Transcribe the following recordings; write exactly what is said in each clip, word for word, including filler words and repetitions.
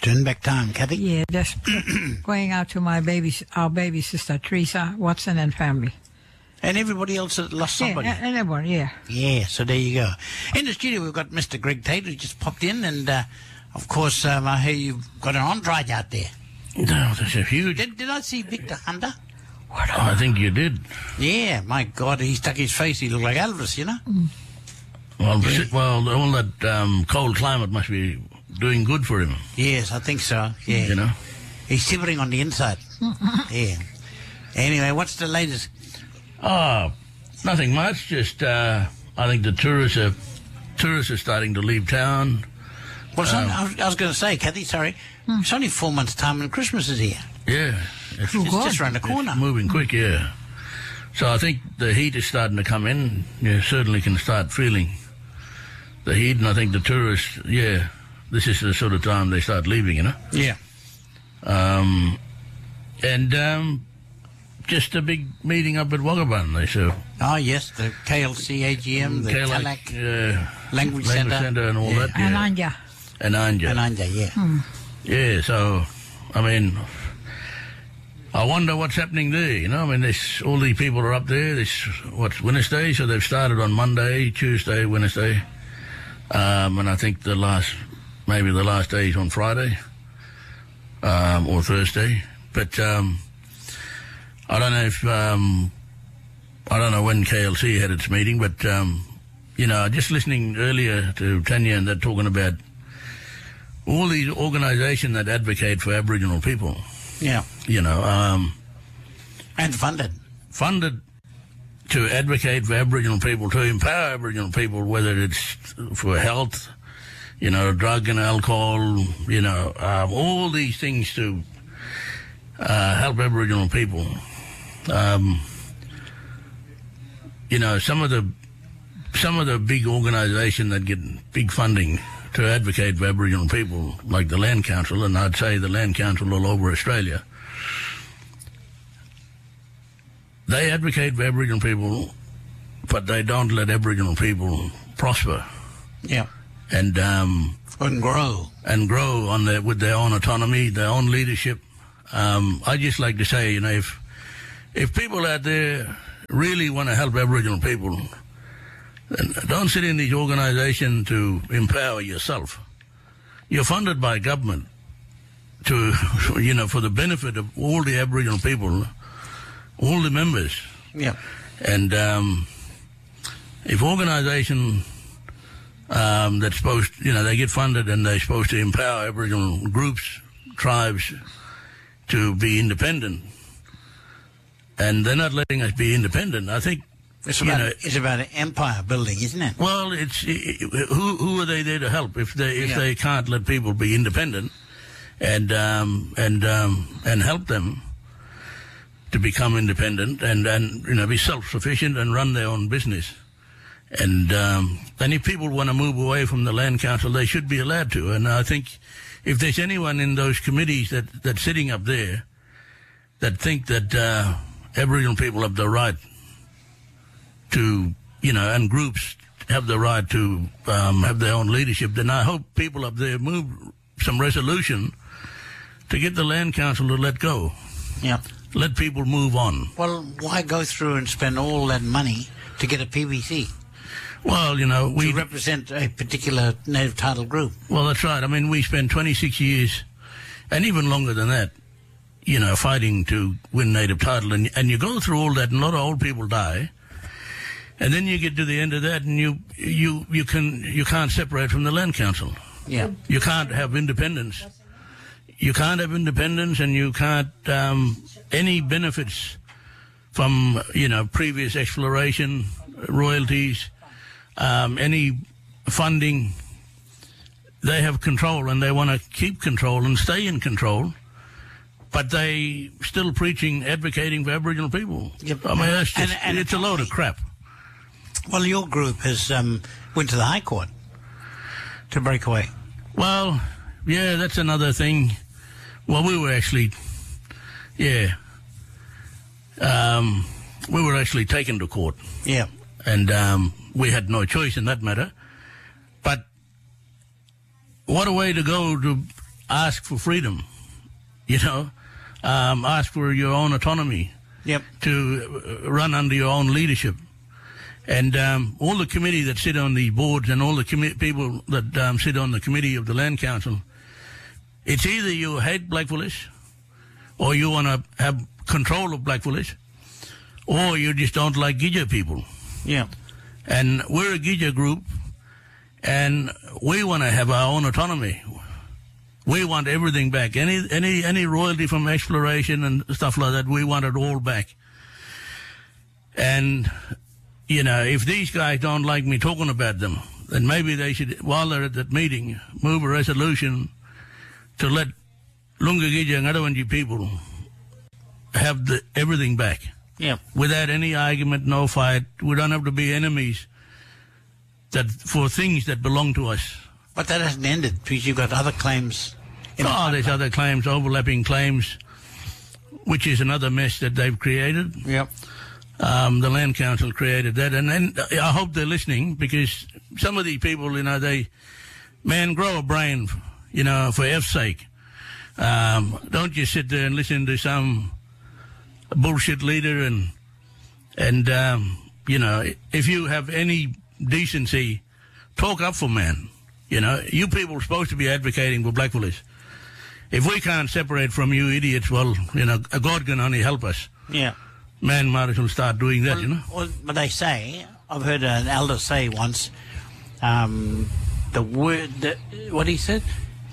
Turn back time, Kathy. Yeah, just going out to my baby, our baby sister, Teresa Watson, and family. And everybody else that lost somebody. Yeah, and everyone, yeah. Yeah, so there you go. In the studio, we've got Mister Greg Tate, who just popped in, and, uh, of course, um, I hear you've got an entourage out there. No, that's a huge... Did, did I see Victor Hunter? What? Oh, I think you did. Yeah, my God, he stuck his face, he looked like Elvis, you know? Mm. Well, yeah. well, all that um, cold climate must be doing good for him. Yes, I think so, yeah. You know? He's shivering on the inside. Yeah. Anyway, what's the latest? Oh, nothing much. Just, uh, I think the tourists are, tourists are starting to leave town. Well, um, I was, I was going to say, Kathy, sorry, mm. it's only four months' time and Christmas is here. Yeah. It's, it's just around the corner. It's moving quick, yeah. So I think the heat is starting to come in. You certainly can start feeling the heat, and I think the tourists, yeah, this is the sort of time they start leaving, you know? Yeah. Um, and um, just a big meeting up at Wagabun, they said. Oh, yes, the K L C A G M, the Kalak, Kalak uh, Language, Language Centre. Centre and all yeah. that. Yeah. Ananja. Ananja. Ananja, yeah. Hmm. Yeah, so, I mean... I wonder what's happening there, you know. I mean, this, all these people are up there. This, what's Wednesday? So they've started on Monday, Tuesday, Wednesday. Um, and I think the last, maybe the last day is on Friday um, or Thursday. But um, I don't know if, um, I don't know when K L C had its meeting, but, um, you know, just listening earlier to Tanya and they're talking about all these organisations that advocate for Aboriginal people. Yeah. You know, um... And funded. Funded to advocate for Aboriginal people, to empower Aboriginal people, whether it's for health, you know, drug and alcohol, you know, um, all these things to uh, help Aboriginal people. Um, you know, some of the some of the big organisations that get big funding to advocate for Aboriginal people, like the Land Council, and I'd say the Land Council all over Australia, they advocate for Aboriginal people, but they don't let Aboriginal people prosper. Yeah. And um, and grow. And grow on their, with their own autonomy, their own leadership. Um, I just like to say, you know, if if people out there really want to help Aboriginal people, don't sit in these organisations to empower yourself. You're funded by government to, you know, for the benefit of all the Aboriginal people, all the members. Yeah. And um, if organisation um, that's supposed, you know, they get funded and they're supposed to empower Aboriginal groups, tribes to be independent, and they're not letting us be independent, I think. It's about, you know, it's about an empire building, isn't it? Well, it's it, who who are they there to help if they if yeah. they can't let people be independent and um, and um, and help them to become independent and, and you know be self-sufficient and run their own business. And um, then if people want to move away from the Land Council, they should be allowed to. And I think if there's anyone in those committees that that's sitting up there that think that uh, Aboriginal people have the right to, you know, and groups have the right to um, have their own leadership, then I hope people up there move some resolution to get the Land Council to let go. Yeah. Let people move on. Well, why go through and spend all that money to get a P B C? Well, you know, we... To represent a particular native title group. Well, that's right. I mean, we spent twenty-six years, and even longer than that, you know, fighting to win native title, and, and you go through all that, and a lot of old people die. And then you get to the end of that, and you you you can you can't separate from the Land Council. Yeah. You can't have independence. You can't have independence, and you can't um, any benefits from you know previous exploration, royalties, um, any funding. They have control, and they want to keep control and stay in control. But they still preaching, advocating for Aboriginal people. Yep. I mean, that's just, and, and it's a load of crap. Well, your group has um, went to the High Court to break away. Well, yeah, that's another thing. Well, we were actually, yeah, um, we were actually taken to court. Yeah. And um, we had no choice in that matter. But what a way to go to ask for freedom, you know, um, ask for your own autonomy. Yep. To run under your own leadership. And um, all the committee that sit on the boards and all the commi- people that um, sit on the committee of the Land Council, it's either you hate blackfellas or you want to have control of blackfellas or you just don't like Gija people. Yeah. And we're a Gija group and we want to have our own autonomy. We want everything back. Any any any royalty from exploration and stuff like that, we want it all back. And, you know, if these guys don't like me talking about them, then maybe they should, while they're at that meeting, move a resolution to let Lunga Gija and Ngadawanji people have the, everything back. Yeah. Without any argument, no fight. We don't have to be enemies that for things that belong to us. But that hasn't ended because you've got other claims. In oh, there's other claims, overlapping claims, which is another mess that they've created. Yep. Um, the Land Council created that. And then I hope they're listening because some of these people, you know, they, man, grow a brain, you know, for F's sake. Um, don't just sit there and listen to some bullshit leader and, and um, you know, if you have any decency, talk up for man. You know, you people are supposed to be advocating for blackfellas. If we can't separate from you idiots, well, you know, God can only help us. Yeah. Man might as well start doing that, well, you know. Well, but they say, I've heard an elder say once, um, the word, the, what he said?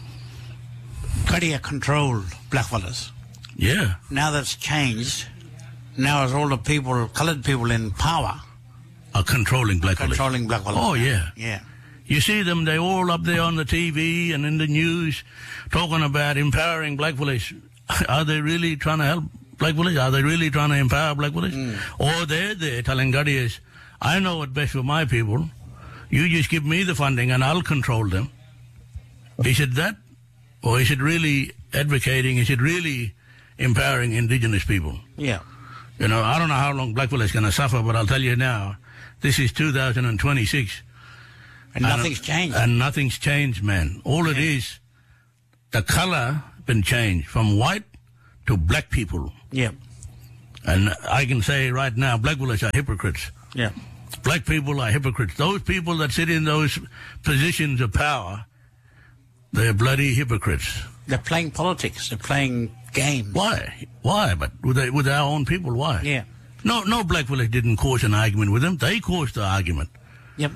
Kadia controlled blackfellas. Yeah. Now that's changed. Now it's all the people, coloured people in power. Are controlling blackfellas. Controlling blackfellas. Oh, yeah. Yeah. You see them, they're all up there on the T V and in the news talking about empowering blackfellas. Are they really trying to help blackfellas? Are they really trying to empower blackfellas? Mm. Or they're there telling Gadias, I know what's best for my people. You just give me the funding and I'll control them. Is it that? Or is it really advocating, is it really empowering indigenous people? Yeah. You know, I don't know how long blackfellas going to suffer, but I'll tell you now, this is two thousand twenty-six. And nothing's and, changed. And nothing's changed, man. All it yeah. is, the color been changed from white to black people. Yeah. And I can say right now, blackfellas are hypocrites. Yeah. Black people are hypocrites. Those people that sit in those positions of power, they're bloody hypocrites. They're playing politics. They're playing games. Why? Why? But with, they, with our own people, why? Yeah. No, no blackfellas didn't cause an argument with them. They caused the argument. Yep.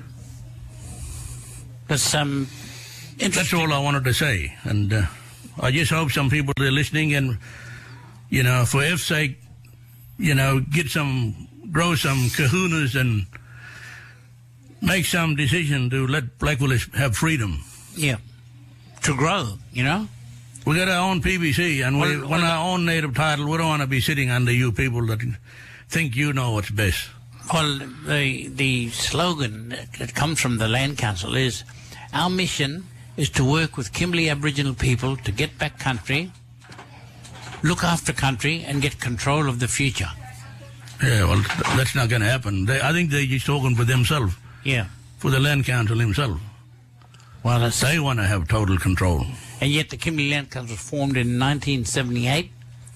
That's um, That's all I wanted to say. And uh, I just hope some people are listening and, you know, for F's sake, you know, get some, grow some kahunas and make some decision to let blackfellas have freedom. Yeah. To grow, you know? We got our own P B C and we well, want well, our own native title. We don't want to be sitting under you people that think you know what's best. Well, the the slogan that comes from the Land Council is, our mission is to work with Kimberley Aboriginal people to get back country, look after country, and get control of the future. Yeah, well, that's not going to happen. They, I think they're just talking for themselves. Yeah. For the Land Council himself. Well, that's, they want to have total control. And yet the Kimberley Land Council was formed in nineteen seventy-eight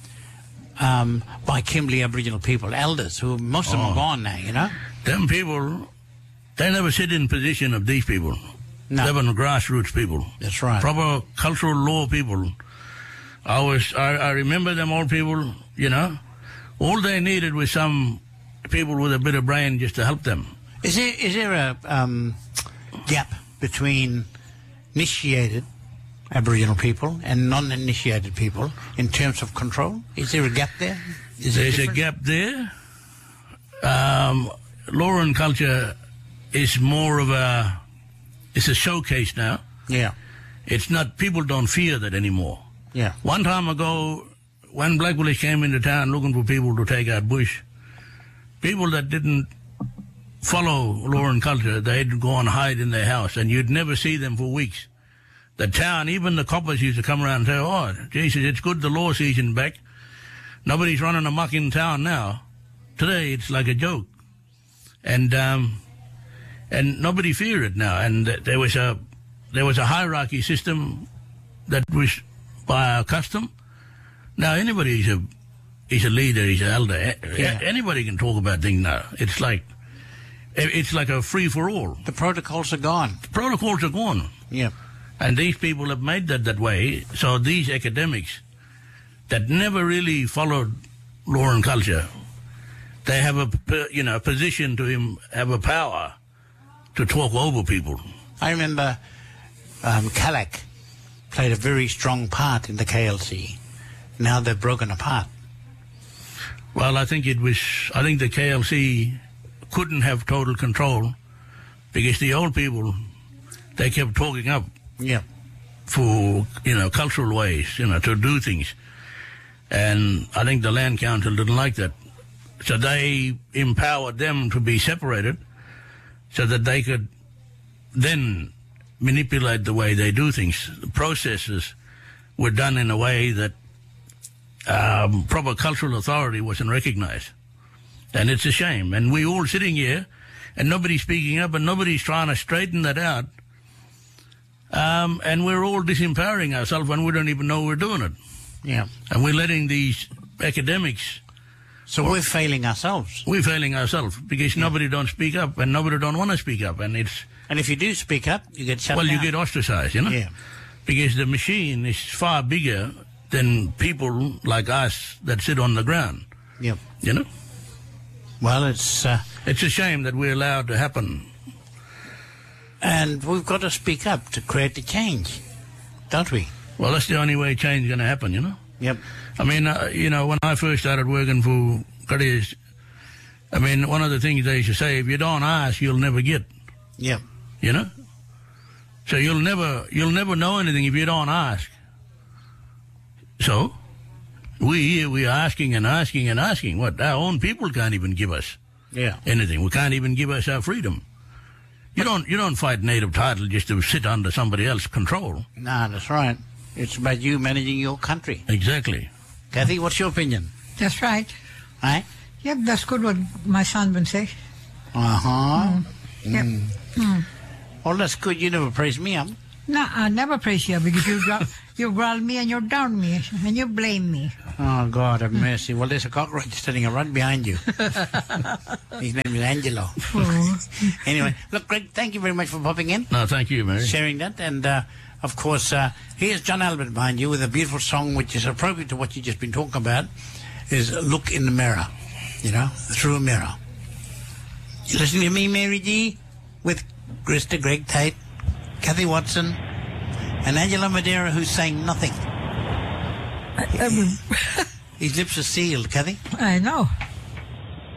um, by Kimberley Aboriginal people, elders, who most of them oh. are gone now, you know? Them people, they never sit in position of these people. No. They were grassroots people. That's right. Proper cultural law people. I was, I, I remember them old people, you know, all they needed was some people with a bit of brain just to help them. Is there, is there a um, gap between initiated Aboriginal people and non-initiated people in terms of control? Is there a gap there? Is There's a gap there. Um, law and culture is more of a, it's a showcase now. Yeah. It's not, people don't fear that anymore. Yeah. One time ago, when blackfellas came into town looking for people to take out bush, people that didn't follow law and culture, they'd go and hide in their house, and you'd never see them for weeks. The town, even the coppers used to come around and say, oh, Jesus, it's good the law season back. Nobody's running amok in town now. Today, it's like a joke. And um, and nobody feared it now. And there was a there was a hierarchy system that was by our custom. Now anybody is a is a leader, is an elder. Yeah. Anybody can talk about things now. It's like it's like a free for all. The protocols are gone. The protocols are gone. Yeah. And these people have made that that way. So these academics that never really followed law and culture, they have a you know position to him, have a power to talk over people. I remember um, Kalak played a very strong part in the K L C. Now they're broken apart. Well, I think it was. I think the K L C couldn't have total control because the old people, they kept talking up. Yeah. For you know cultural ways, you know, to do things, and I think the Land Council didn't like that, so they empowered them to be separated, so that they could then manipulate the way they do things. The processes were done in a way that um, proper cultural authority wasn't recognized. And it's a shame. And we all sitting here and nobody's speaking up and nobody's trying to straighten that out. Um, and we're all disempowering ourselves when we don't even know we're doing it. Yeah. And we're letting these academics... So we're failing ourselves. We're failing ourselves because yeah. nobody don't speak up and nobody don't want to speak up. And it's... And if you do speak up, you get shut well, down. Well, you get ostracized, you know? Yeah. Because the machine is far bigger than people like us that sit on the ground. Yeah. You know? Well, it's... Uh, it's a shame that we're allowed to happen. And we've got to speak up to create the change, don't we? Well, that's the only way change is going to happen, you know? Yep. I mean, uh, you know, when I first started working for Kadis, I mean, one of the things they used to say, if you don't ask, you'll never get. Yep. You know? So you'll never, you'll never know anything if you don't ask. So, we here, we are asking and asking and asking. What? Our own people can't even give us yeah. anything. We can't even give us our freedom. You don't, you don't fight native title just to sit under somebody else's control. No, that's right. It's about you managing your country. Exactly. Kathy, what's your opinion? That's right. Right? Yep, that's good what my son would say. Uh-huh. Mm. Yep. Mm. Mm. Well, that's good. You never praise me up. No, I never praise you because you growl, you growl me and you down me and you blame me. Oh, God have mercy. Well, there's a cockroach standing right behind you. His name is Angelo. Oh. Anyway, look, Greg, thank you very much for popping in. No, thank you, Mary. Sharing that. And, uh, of course, uh, here's John Albert behind you with a beautiful song which is appropriate to what you've just been talking about, is Look in the Mirror, you know, through a mirror. You listening to me, Mary G, with Krista, Greg Tate, Kathy Watson, and Angela Madeira, who's saying nothing. His lips are sealed, Kathy. I know.